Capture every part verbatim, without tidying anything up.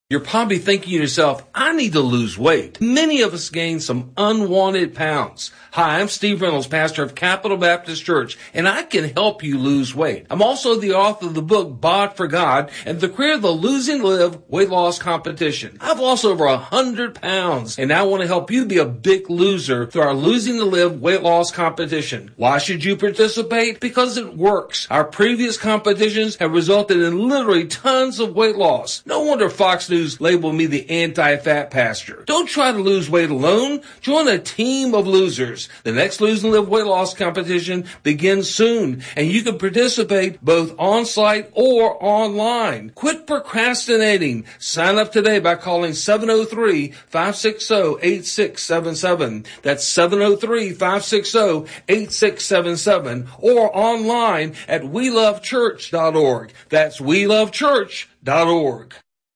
You're probably thinking to yourself, I need to lose weight. Many of us gain some unwanted pounds. Hi, I'm Steve Reynolds, pastor of Capital Baptist Church, and I can help you lose weight. I'm also the author of the book, Bod for God, and the creator of the Losing Live weight loss competition. I've lost over a hundred pounds, and I want to help you be a big loser through our Losing to Live weight loss competition. Why should you participate? Because it works. Our previous competitions have resulted in literally tons of weight loss. No wonder Fox News label me the anti-fat pastor. Don't try to lose weight alone. Join a team of losers. The next Lose and Live weight loss competition begins soon, and you can participate both on-site or online. Quit procrastinating. Sign up today by calling seven oh three, five six zero, eight six seven seven. That's seven oh three, five six zero, eight six seven seven, or online at we love church dot org. That's we love church dot org.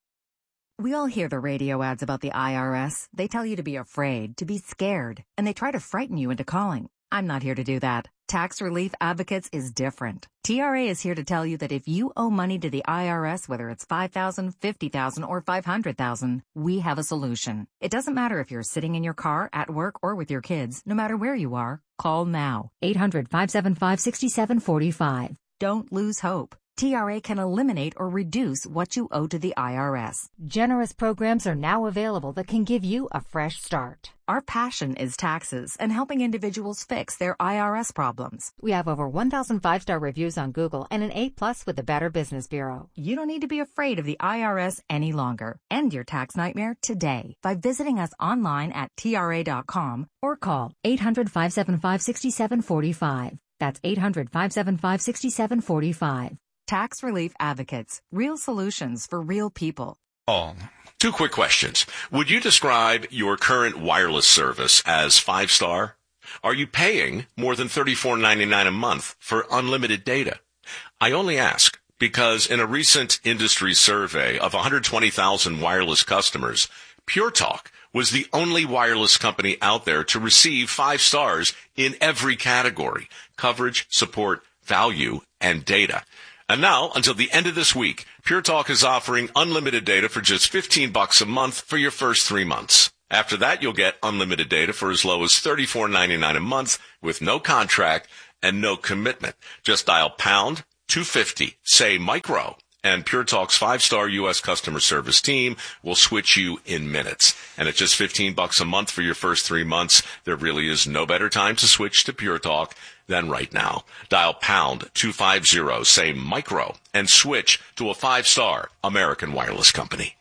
We all hear the radio ads about the I R S. They tell you to be afraid, to be scared, and they try to frighten you into calling. I'm not here to do that. Tax Relief Advocates is different. T R A is here to tell you that if you owe money to the I R S, whether it's five thousand dollars, fifty thousand dollars, or five hundred thousand dollars, we have a solution. It doesn't matter if you're sitting in your car, at work, or with your kids. No matter where you are, call now. eight hundred, five seven five, six seven four five. Don't lose hope. T R A can eliminate or reduce what you owe to the I R S. Generous programs are now available that can give you a fresh start. Our passion is taxes and helping individuals fix their I R S problems. We have over one thousand five-star reviews on Google and an A plus with the Better Business Bureau. You don't need to be afraid of the I R S any longer. End your tax nightmare today by visiting us online at T R A dot com or call eight hundred, five seven five, six seven four five. That's eight hundred, five seven five, six seven four five. Tax Relief Advocates. Real solutions for real people. Oh, two quick questions. Would you describe your current wireless service as five-star? Are you paying more than thirty-four ninety-nine a month for unlimited data? I only ask because in a recent industry survey of one hundred twenty thousand wireless customers, Pure Talk was the only wireless company out there to receive five stars in every category: coverage, support, value, and data. And now, until the end of this week, Pure Talk is offering unlimited data for just fifteen bucks a month for your first three months. After that, you'll get unlimited data for as low as thirty-four ninety-nine a month with no contract and no commitment. Just dial pound two fifty, say micro, and Pure Talk's five-star U S customer service team will switch you in minutes. And at just fifteen bucks a month for your first three months, there really is no better time to switch to Pure Talk than right now. Dial pound two fifty, say micro, and switch to a five-star American wireless company.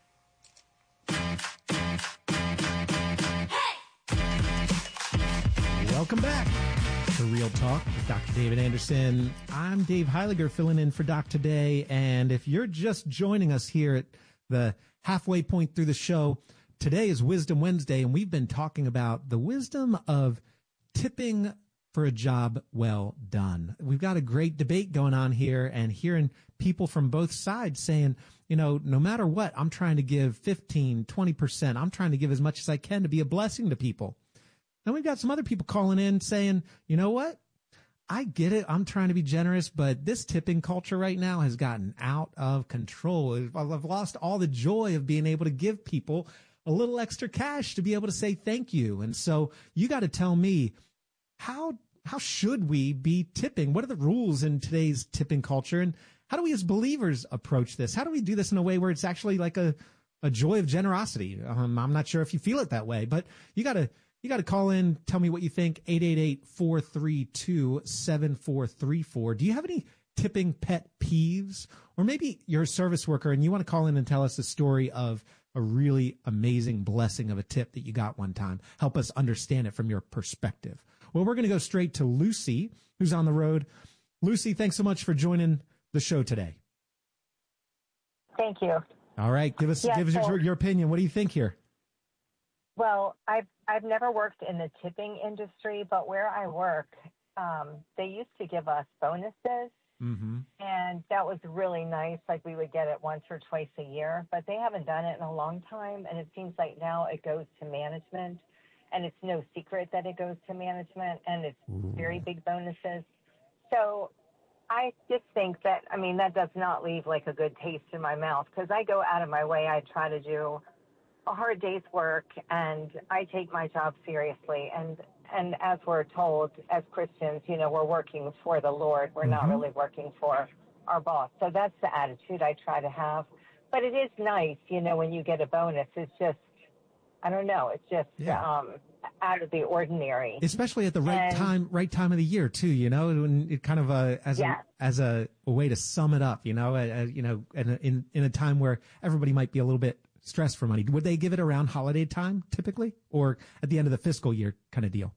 Welcome back to Real Talk with Doctor David Anderson. I'm Dave Heiliger filling in for Doc today. And if you're just joining us here at the halfway point through the show, today is Wisdom Wednesday, and we've been talking about the wisdom of tipping for a job well done. We've got a great debate going on here and hearing people from both sides saying, you know, no matter what, I'm trying to give fifteen, twenty percent. I'm trying to give as much as I can to be a blessing to people. Then we've got some other people calling in saying, you know what? I get it. I'm trying to be generous, but this tipping culture right now has gotten out of control. I've lost all the joy of being able to give people a little extra cash to be able to say thank you. And so you got to tell me, how how should we be tipping? What are the rules in today's tipping culture? And how do we as believers approach this? How do we do this in a way where it's actually like a, a joy of generosity? Um, I'm not sure if you feel it that way, but you got to You got to call in, tell me what you think, eight eight eight, four three two, seven four three four. Do you have any tipping pet peeves? Or maybe you're a service worker and you want to call in and tell us the story of a really amazing blessing of a tip that you got one time. Help us understand it from your perspective. Well, we're going to go straight to Lucy, who's on the road. Lucy, thanks so much for joining the show today. Thank you. All right, give us, yeah, give us so- your, your opinion. What do you think here? Well, I've I've never worked in the tipping industry, but where I work, um, they used to give us bonuses, mm-hmm. and that was really nice. Like we would get it once or twice a year, but they haven't done it in a long time, and it seems like now it goes to management, and it's no secret that it goes to management, and it's Ooh. very big bonuses. So I just think that, I mean, that does not leave like a good taste in my mouth because I go out of my way. I try to do a hard day's work and I take my job seriously. And, and as we're told as Christians, you know, we're working for the Lord. We're mm-hmm. not really working for our boss. So that's the attitude I try to have. But it is nice, you know, when you get a bonus. It's just, I don't know, it's just yeah. um, out of the ordinary. Especially at the right and, time, right time of the year too. You know, when it kind of uh, as yeah. a as a, a way to sum it up. You know, uh, you know, in, in in a time where everybody might be a little bit stressed for money. Would they give it around holiday time typically, or at the end of the fiscal year kind of deal?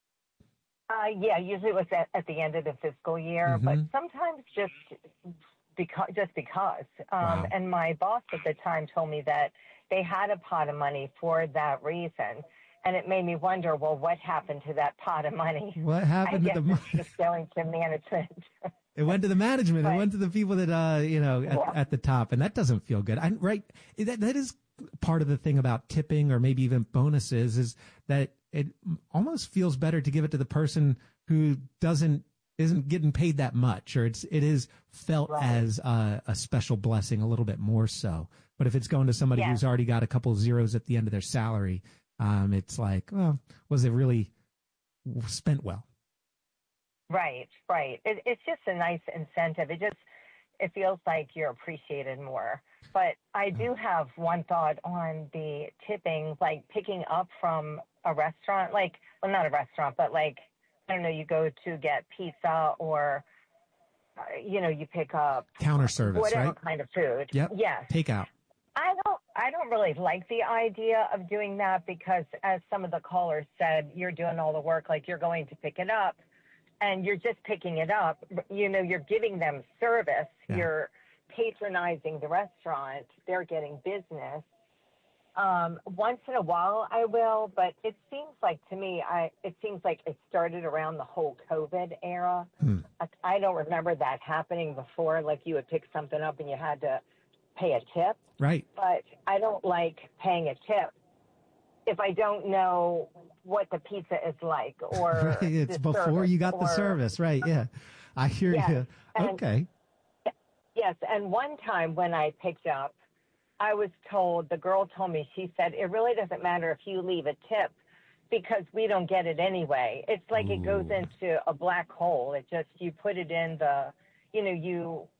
Uh, yeah, usually it was at, at the end of the fiscal year, mm-hmm. but sometimes just because, just because. Um, wow. And my boss at the time told me that they had a pot of money for that reason. And it made me wonder, well, what happened to that pot of money? What happened I to the money? It's just going to management. It went to the management. But, it went to the people that, uh, you know, at, yeah. at the top. And that doesn't feel good. I, right. That, that is part of the thing about tipping or maybe even bonuses is that it almost feels better to give it to the person who doesn't, isn't getting paid that much, or it's, it is felt right. as a, a special blessing a little bit more so. But if it's going to somebody yeah. who's already got a couple of zeros at the end of their salary, um, it's like, well, was it really spent well? Right, right. It, it's just a nice incentive. It just, it feels like you're appreciated more. But I do have one thought on the tipping, like picking up from a restaurant, like, well, not a restaurant, but like, I don't know, you go to get pizza or, uh, you know, you pick up counter service, whatever right? kind of food. Yep. Yes. Takeout. I don't, I don't really like the idea of doing that because as some of the callers said, you're doing all the work, like you're going to pick it up and you're just picking it up. You know, you're giving them service. Yeah. You're patronizing the restaurant. They're getting business. Um, once in a while I will, but it seems like to me, I, it seems like it started around the whole COVID era. Hmm. I, I don't remember that happening before. Like you would pick something up and you had to pay a tip. Right. But I don't like paying a tip if I don't know what the pizza is like or right. It's before you got or, the service. Right. Yeah. I hear yes. you. And, okay. Yes. And one time when I picked up, I was told, the girl told me, she said, it really doesn't matter if you leave a tip because we don't get it anyway. It's like Ooh. It goes into a black hole. It just, you put it in the, you know, you